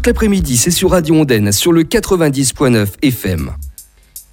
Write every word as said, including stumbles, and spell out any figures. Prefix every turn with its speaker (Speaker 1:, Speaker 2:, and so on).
Speaker 1: toute l'après-midi, c'est sur Radio Ondaine, sur le quatre-vingt-dix point neuf F M.